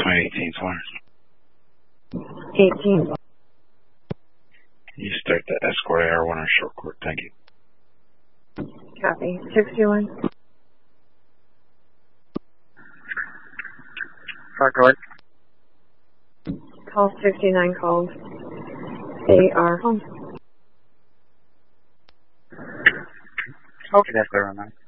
Flight 18 Flyer. 18. You start the escort AR1 or short court. Thank you. Copy. 61. Short court. Call 69 called. They are home. Okay, that's clear on that.